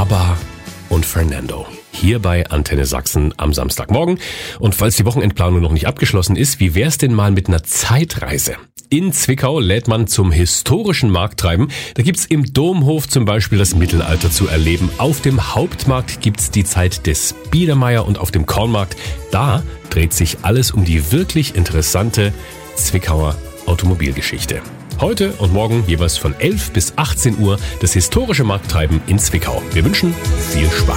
ABBA und Fernando. Hier bei Antenne Sachsen am Samstagmorgen. Und falls die Wochenendplanung noch nicht abgeschlossen ist, wie wär's denn mal mit einer Zeitreise? In Zwickau lädt man zum historischen Markttreiben. Da gibt's im Domhof zum Beispiel das Mittelalter zu erleben. Auf dem Hauptmarkt gibt's die Zeit des Biedermeier und auf dem Kornmarkt, da dreht sich alles um die wirklich interessante Zwickauer Automobilgeschichte. Heute und morgen jeweils von 11 bis 18 Uhr das historische Markttreiben in Zwickau. Wir wünschen viel Spaß.